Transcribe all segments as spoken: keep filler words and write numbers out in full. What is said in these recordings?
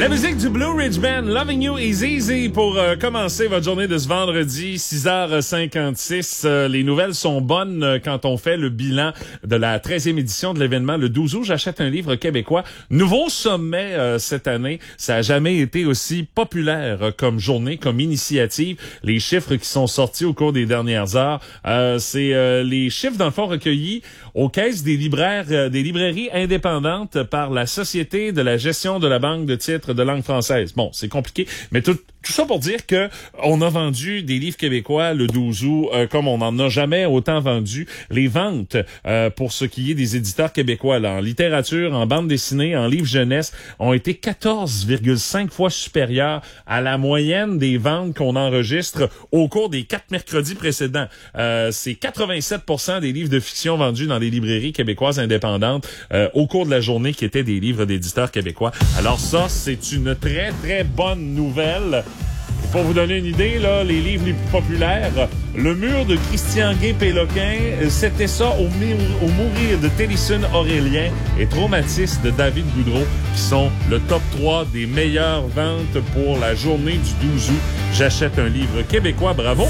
La musique du Blue Ridge Band, Loving You is Easy, pour euh, commencer votre journée de ce vendredi, six heures cinquante-six. Euh, les nouvelles sont bonnes euh, quand on fait le bilan de la treizième édition de l'événement. Le douze août, j'achète un livre québécois. Nouveau sommet euh, cette année. Ça a jamais été aussi populaire euh, comme journée, comme initiative. Les chiffres qui sont sortis au cours des dernières heures, euh, c'est euh, les chiffres, dans le fond, recueillis aux caisses des libraires, euh, des librairies indépendantes par la Société de la gestion de la banque de titres de langue française. Bon, c'est compliqué, mais tout, tout ça pour dire que on a vendu des livres québécois le douze août euh, comme on n'en a jamais autant vendu. Les ventes euh, pour ce qui est des éditeurs québécois, là, en littérature, en bande dessinée, en livre jeunesse, ont été quatorze virgule cinq fois supérieures à la moyenne des ventes qu'on enregistre au cours des quatre mercredis précédents. Euh, c'est quatre-vingt-sept pour cent des livres de fiction vendus dans les librairies québécoises indépendantes euh, au cours de la journée qui étaient des livres d'éditeurs québécois. Alors ça, c'est une très, très bonne nouvelle. Pour vous donner une idée, là, les livres les plus populaires, Le Mur de Christian Gay-Péloquin, C'était ça au, au mourir de Télésune Aurélien et Traumatisme de David Goudreau, qui sont le top trois des meilleures ventes pour la journée du douze août. J'achète un livre québécois, bravo!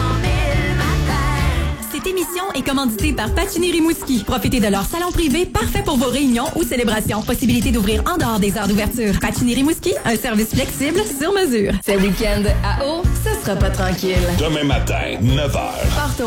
Cette émission est commanditée par Patinir Rimouski. Profitez de leur salon privé parfait pour vos réunions ou célébrations. Possibilité d'ouvrir en dehors des heures d'ouverture. Patinir Rimouski, un service flexible sur mesure. Ce week-end à eau, ce sera pas tranquille. Demain matin, neuf heures. Porto